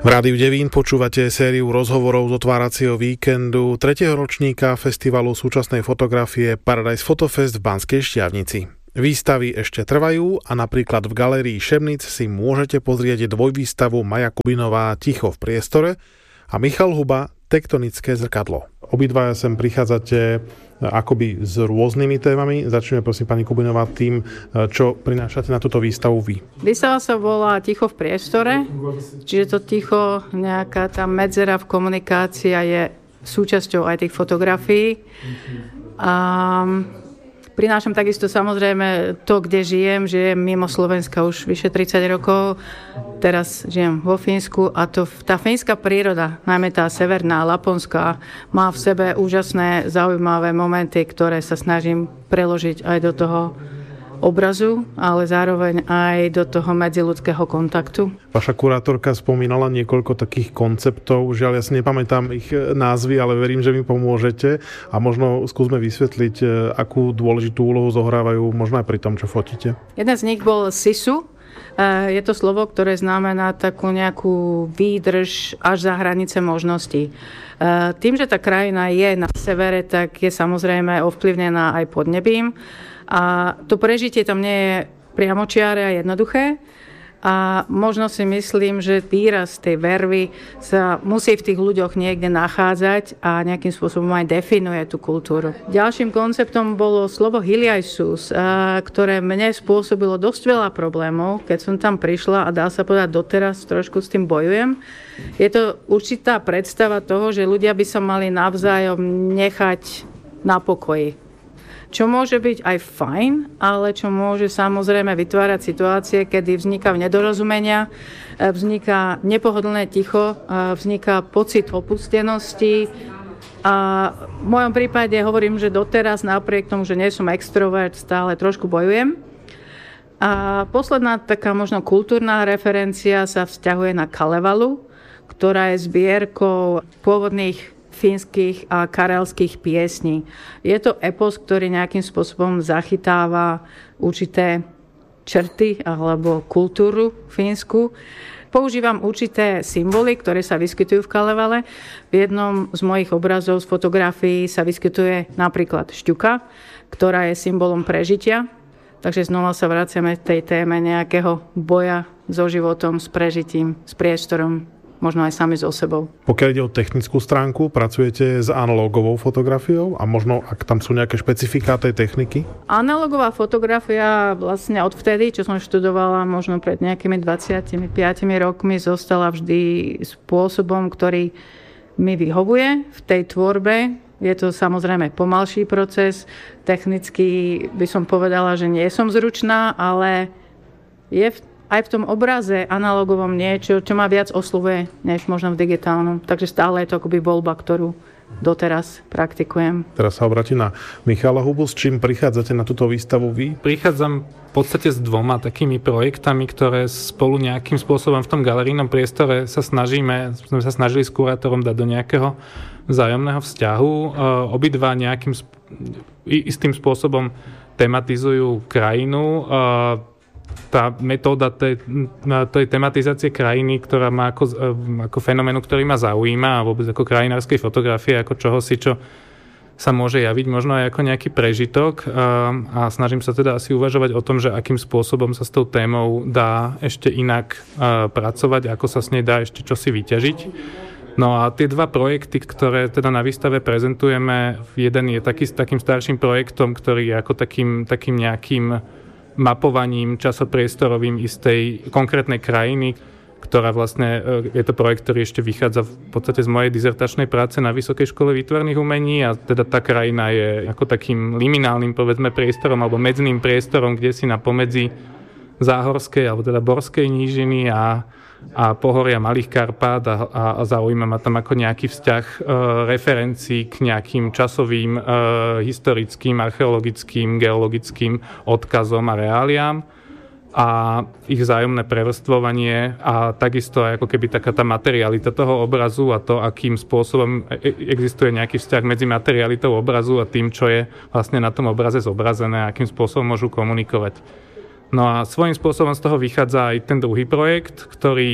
V Rádiu Devín počúvate sériu rozhovorov z otváracieho víkendu 3. ročníka festivalu súčasnej fotografie Paradise Photofest v Banskej Štiavnici. Výstavy ešte trvajú a napríklad v galérii Šemnic si môžete pozrieť dvojvýstavu Maja Kubinová Ticho v priestore a Michal Huba Tektonické zrkadlo. Obidvaja sem prichádzate akoby s rôznymi témami. Začneme prosím pani Kubinová tým, čo prinášate na túto výstavu vy. Výstava sa volá Ticho v priestore, čiže to ticho, nejaká tá medzera v komunikácii je súčasťou aj tých fotografií. A prinášam takisto samozrejme to, kde žijem mimo Slovenska už vyše 30 rokov. Teraz žijem vo Fínsku a tá fínska príroda, najmä tá severná, laponská, má v sebe úžasné, zaujímavé momenty, ktoré sa snažím preložiť aj do toho obrazu, ale zároveň aj do toho medziľudského kontaktu. Vaša kurátorka spomínala niekoľko takých konceptov, žiaľ ja si nepamätám ich názvy, ale verím, že mi pomôžete a možno skúsme vysvetliť, akú dôležitú úlohu zohrávajú možno aj pri tom, čo fotíte. Jeden z nich bol Sisu. Je to slovo, ktoré znamená takú nejakú výdrž až za hranice možností. Tým, že tá krajina je na severe, tak je samozrejme ovplyvnená aj podnebím. A to prežitie tam nie je priamočiare a jednoduché. A možno si myslím, že výraz tej vervy sa musí v tých ľuďoch niekde nachádzať a nejakým spôsobom aj definuje tú kultúru. Ďalším konceptom bolo slovo Hiliaisus, ktoré mne spôsobilo dosť veľa problémov, keď som tam prišla a dá sa povedať doteraz trošku s tým bojujem. Je to určitá predstava toho, že ľudia by sa mali navzájom nechať na pokoji. Čo môže byť aj fajn, ale čo môže samozrejme vytvárať situácie, kedy vznikajú nedorozumenia, vzniká nepohodlné ticho, vzniká pocit opustenosti. A v mojom prípade hovorím, že doteraz napriek tomu, že nie som extrovert, stále trošku bojujem. A posledná taká možno kultúrna referencia sa vzťahuje na Kalevalu, ktorá je zbierkou pôvodných fínskych a karelských piesní. Je to epos, ktorý nejakým spôsobom zachytáva určité črty alebo kultúru fínsku. Používam určité symboly, ktoré sa vyskytujú v Kalevale. V jednom z mojich obrazov z fotografií sa vyskytuje napríklad šťuka, ktorá je symbolom prežitia. Takže znova sa vraciame k tej téme nejakého boja so životom, s prežitím, s priestorom, možno aj sami so sebou. Pokiaľ ide o technickú stránku, pracujete s analogovou fotografiou a možno, ak tam sú nejaké špecifiká tej techniky? Analogová fotografia vlastne odvtedy, čo som študovala možno pred nejakými 25 rokmi, zostala vždy spôsobom, ktorý mi vyhovuje v tej tvorbe. Je to samozrejme pomalší proces. Technicky by som povedala, že nie som zručná, ale je aj v tom obraze analogovom niečo, čo ma viac oslovuje, než možno v digitálnom. Takže stále je to akoby voľba, ktorú doteraz praktikujem. Teraz sa obratím na Michala Hubu. S čím prichádzate na túto výstavu vy? Prichádzam v podstate s dvoma takými projektami, ktoré spolu nejakým spôsobom v tom galerijnom priestore sme sa snažili s kurátorom dať do nejakého vzájomného vzťahu. Obidva nejakým istým spôsobom tematizujú krajinu. Tá metóda tej tematizácie krajiny, ktorá má ako fenoménu, ktorý ma zaujíma a vôbec ako krajinárskej fotografie, ako čohosi, čo sa môže javiť možno aj ako nejaký prežitok a snažím sa teda asi uvažovať o tom, že akým spôsobom sa s tou témou dá ešte inak pracovať, ako sa s nej dá ešte čosi vyťažiť. No a tie dva projekty, ktoré teda na výstave prezentujeme, jeden je takým starším projektom, ktorý je ako takým nejakým mapovaním časopriestorovým istej konkrétnej krajiny, ktorá vlastne, je to projekt, ktorý ešte vychádza v podstate z mojej dizertačnej práce na Vysokej škole výtvarných umení a teda tá krajina je ako takým liminálnym, povedzme, priestorom alebo medzným priestorom, kde si na pomedzi záhorskej alebo teda borskej nížiny a pohoria Malých Karpát a zaujíma ma tam ako nejaký vzťah referencií k nejakým časovým, historickým, archeologickým, geologickým odkazom a reáliám a ich vzájomné prevrstvovanie a takisto aj ako keby taká tá materialita toho obrazu a to, akým spôsobom existuje nejaký vzťah medzi materialitou obrazu a tým, čo je vlastne na tom obraze zobrazené a akým spôsobom môžu komunikovať. No a svojím spôsobom z toho vychádza aj ten druhý projekt, ktorý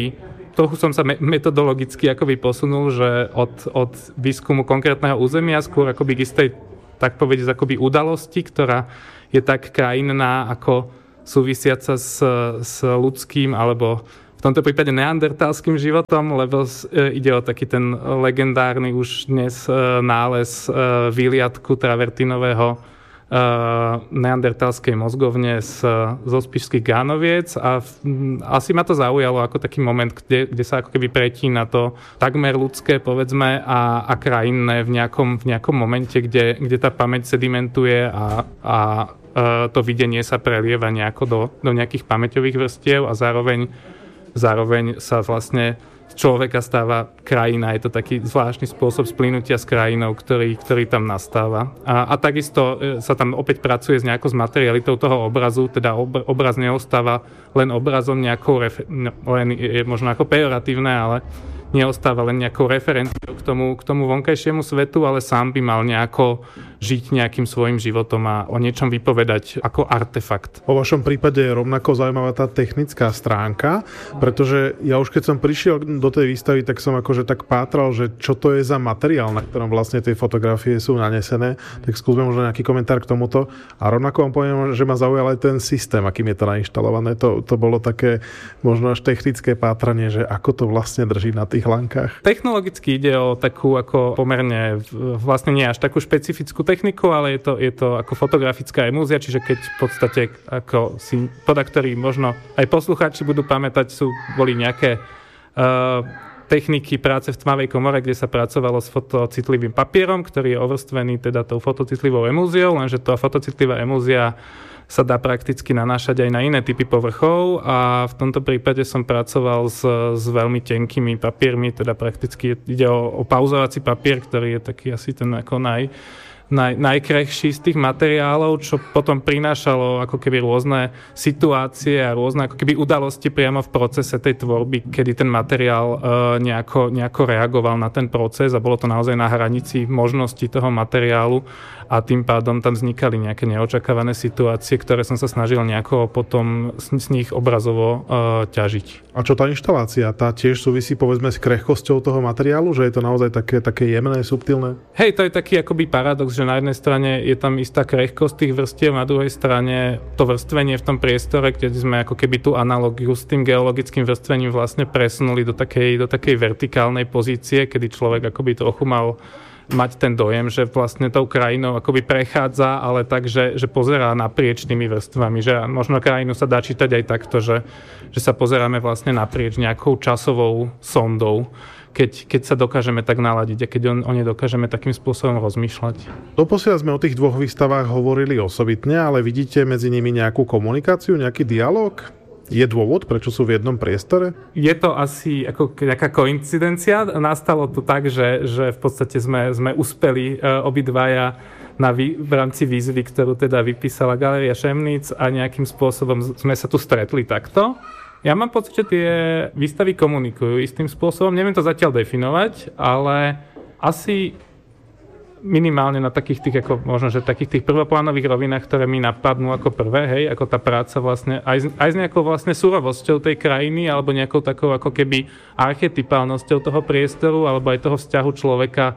trochu som sa metodologicky akoby posunul, že od výskumu konkrétneho územia skôr akoby k istej, tak povedať, akoby udalosti, ktorá je tak krajinná ako súvisiaca s ľudským alebo v tomto prípade neandertálskym životom, lebo ide o taký ten legendárny už dnes nález výliadku travertinového neandertálskej mozgovne zo Spišských Gánoviec a asi ma to zaujalo ako taký moment, kde sa ako keby pretína to takmer ľudské, povedzme, a krajinné v nejakom momente, kde tá pamäť sedimentuje a to videnie sa prelieva nejako do nejakých pamäťových vrstiev a zároveň sa vlastne z človeka stáva krajina. Je to taký zvláštny spôsob splynutia s krajinou, ktorý tam nastáva. A takisto sa tam opäť pracuje s nejakou materialitou toho obrazu, teda obraz neostáva len obrazom nejakou, len je možno ako pejoratívne, ale neostáva len nejakou referenciou k tomu vonkajšiemu svetu, ale sám by mal nejako žiť nejakým svojim životom a o niečom vypovedať ako artefakt. Vo vašom prípade je rovnako zaujímavá tá technická stránka, pretože ja už keď som prišiel do tej výstavy, tak som akože tak pátral, že čo to je za materiál, na ktorom vlastne tie fotografie sú nanesené, tak skúsme možno nejaký komentár k tomuto. A rovnako vám poviem, že ma zaujal aj ten systém, akým je to nainštalované. To bolo také možno až technické pátranie, že ako to vlastne drží na tých lankách. Technologicky ide o takú ako pomerne vlastne nie až takú špecifickú techniku, ale je to ako fotografická emúzia, čiže keď v podstate ako si ktorí možno aj poslucháči budú pamätať, boli nejaké techniky práce v tmavej komore, kde sa pracovalo s fotocitlivým papierom, ktorý je overstvený teda tou fotocitlivou emúziou, lenže tá fotocitlivá emúzia sa dá prakticky nanášať aj na iné typy povrchov a v tomto prípade som pracoval s veľmi tenkými papiermi, teda prakticky ide o pauzovací papier, ktorý je taký asi ten ako najkrehší z tých materiálov, čo potom prinášalo ako keby rôzne situácie a rôzne ako keby udalosti priamo v procese tej tvorby, kedy ten materiál nejako reagoval na ten proces a bolo to naozaj na hranici možností toho materiálu a tým pádom tam vznikali nejaké neočakávané situácie, ktoré som sa snažil nejako potom z nich obrazovo ťažiť. A čo tá inštalácia? Tá tiež súvisí povedzme s krehkosťou toho materiálu, že je to naozaj také jemné, subtilné? Hej, to je taký akoby paradox, že na jednej strane je tam istá krehkosť tých vrstiev, na druhej strane to vrstvenie v tom priestore, kde sme ako keby tú analogiu s tým geologickým vrstvením vlastne presunuli do takej vertikálnej pozície, kedy človek akoby trochu mal mať ten dojem, že vlastne tou krajinou akoby prechádza, ale tak, že pozerá naprieč tými vrstvami, že možno krajinu sa dá čítať aj takto, že sa pozeráme vlastne naprieč nejakou časovou sondou, keď sa dokážeme tak naladiť a keď o nej dokážeme takým spôsobom rozmýšľať. Doposiaľ sme o tých dvoch výstavách hovorili osobitne, ale vidíte medzi nimi nejakú komunikáciu, nejaký dialóg? Je dôvod, prečo sú v jednom priestore? Je to asi ako nejaká koincidencia. Nastalo to tak, že v podstate sme uspeli obidvaja v rámci výzvy, ktorú teda vypísala Galéria Šemníc a nejakým spôsobom sme sa tu stretli takto. Ja mám pocit, že tie výstavy komunikujú istým spôsobom. Neviem to zatiaľ definovať, ale asi minimálne na takých tých, ako možno, že takých tých prvoplánových rovinách, ktoré mi napadnú ako prvé, hej, ako tá práca vlastne aj s nejakou vlastne surovosťou tej krajiny, alebo nejakou takou ako keby archetypálnosťou toho priestoru, alebo aj toho vzťahu človeka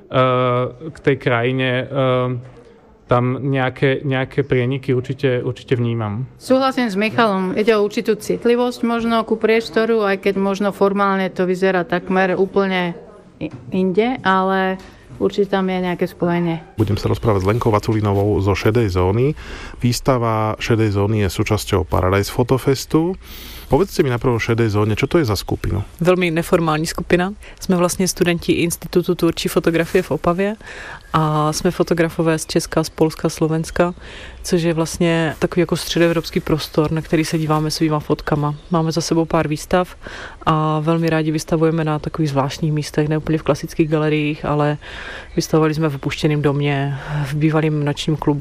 k tej krajine, tam nejaké prieniky určite vnímam. Súhlasím s Michalom. Ide o určitú citlivosť možno ku priestoru, aj keď možno formálne to vyzerá takmer úplne inde, ale určite tam je nejaké spojenie. Budem sa rozprávať s Lenkou Vaculinovou zo Šedej zóny. Výstava Šedej zóny je súčasťou Paradise Fotofestu. Povedzte mi najprv o Šedej zóne, čo to je za skupinu? Velmi neformální skupina. Jsme vlastně studenti Institutu tvůrčí fotografie v Opavě a jsme fotografové z Česka, z Polska, Slovenska, což je vlastně takový jako středoevropský prostor, na který se díváme svýma fotkama. Máme za sebou pár výstav a velmi rádi vystavujeme na takových zvláštních místech, ne úplně v klasických galeriích, ale vystavovali jsme v opuštěném domě, v bývalém nočním klubu.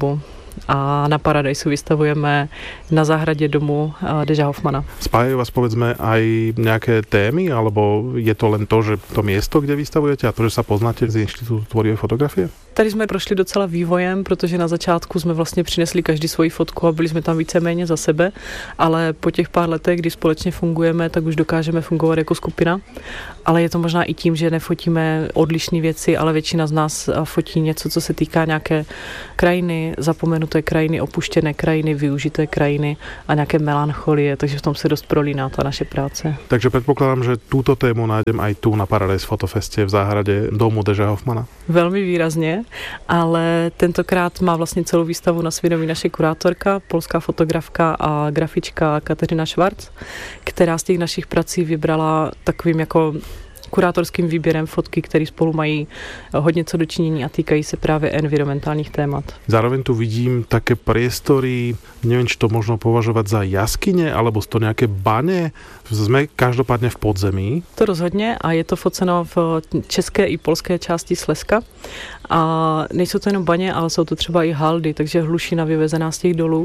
a na Paradajsu vystavujeme na záhradě domu Deža Hoffmana. Spájajú vás povedzme aj nejaké témy, alebo je to len to, že to miesto, kde vystavujete a to, že sa poznáte z Inštitútu tvorivé fotografie? Tady jsme prošli docela vývojem, protože na začátku jsme vlastně přinesli každý svoji fotku a byli jsme tam víceméně za sebe, ale po těch pár letech, kdy společně fungujeme, tak už dokážeme fungovat jako skupina. Ale je to možná i tím, že nefotíme odlišné věci, ale většina z nás fotí něco, co se týká nějaké krajiny, zapomenuté krajiny, opuštěné krajiny, využité krajiny a nějaké melancholie, takže v tom se dost prolíná ta naše práce. Takže predpokladám, že túto tému nájdem aj tu na Paradise Fotofeste v záhrade domu Deža Hoffmana. Velmi výrazně, ale tentokrát má vlastně celou výstavu na svědomí naše kurátorka, polská fotografka a grafička Kateřina Schwarz, která z těch našich prací vybrala takovým jako kurátorským výběrem fotky, které spolu mají hodně co dočinění a týkají se právě environmentálních témat. Zároveň tu vidím také priestory, neviem, či to možno považovať za jaskyne, alebo sú to nejaké bane. Sme každopádne v podzemí. To rozhodně a je to foceno v české i polské části Slezska. A nejsou to jenom baně, ale jsou to třeba i haldy, takže hlušina vyvezená z těch dolů.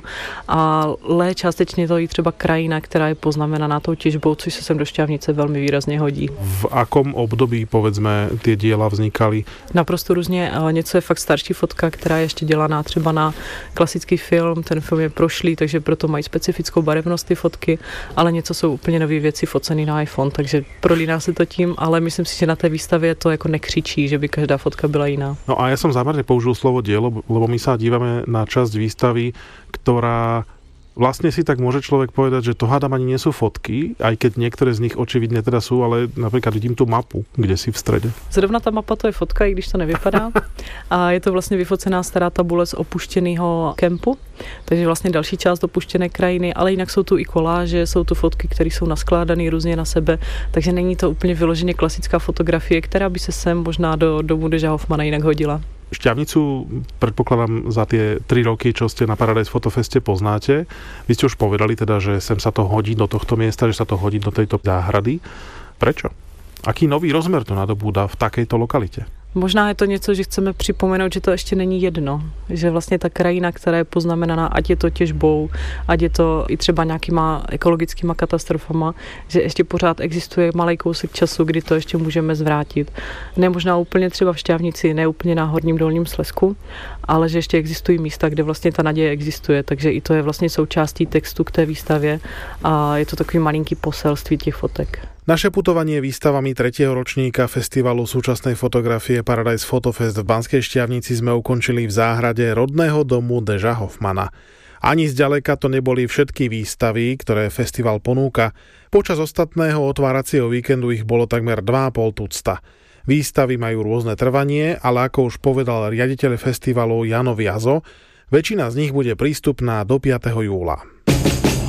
Ale částečně to i třeba krajina, která je poznamenaná tou těžbou, což se sem do Šťavnice velmi výrazně hodí. V akom období, povedzme, tie diela vznikali? Naprosto různě. Něco je fakt starší fotka, která je ještě dělaná třeba na klasický film. Ten film je prošlý, takže proto mají specifickou barevnost ty fotky, ale něco jsou úplně nové věci focený na iPhone, takže prolíná se to tím, ale myslím si, že na té výstavě to jako nekřičí, že by každá fotka byla jiná. No a ja som zámerne použil slovo dielo, lebo my sa dívame na časť výstavy, ktorá vlastne si tak môže človek povedať, že to hádam ani nie sú fotky, aj keď niektoré z nich očividne teda sú, ale napríklad vidím tú mapu, kde si v strede. Zrovna ta mapa to je fotka, i když to nevypadá. A je to vlastně vyfocená stará tabule z opuštěného kempu, takže vlastně další část opuštěné krajiny, ale jinak jsou tu i koláže, jsou tu fotky, které jsou naskládané různě na sebe, takže není to úplně vyloženě klasická fotografie, která by se sem možná do domu Deža Hoffmana jinak hodila. Šťavnicu, predpokladám, za tie 3 roky, čo ste na Paradise Fotofeste, poznáte. Vy ste už povedali teda, že sem sa to hodí do tohto miesta, že sa to hodí do tejto záhrady. Prečo? Aký nový rozmer to nadobúda v takejto lokalite? Možná je to něco, že chceme připomenout, že to ještě není jedno. Že vlastně ta krajina, která je poznamenaná, ať je to těžbou, ať je to i třeba nějakýma ekologickýma katastrofama, že ještě pořád existuje malý kousek času, kdy to ještě můžeme zvrátit. Ne možná úplně třeba v Šťavnici, ne úplně na Horním Dolním Slezsku, ale že ještě existují místa, kde vlastně ta naděje existuje. Takže i to je vlastně součástí textu k té výstavě a je to takový malinký poselství těch fotek. Naše putovanie výstavami 3. ročníka Festivalu súčasnej fotografie Paradise Fotofest v Banskej Štiavnici sme ukončili v záhrade rodného domu Deža Hoffmana. Ani zďaleka to neboli všetky výstavy, ktoré festival ponúka. Počas ostatného otváracieho víkendu ich bolo takmer 2,5 tucta. Výstavy majú rôzne trvanie, ale ako už povedal riaditeľ festivalu Jano Viazo, väčšina z nich bude prístupná do 5. júla.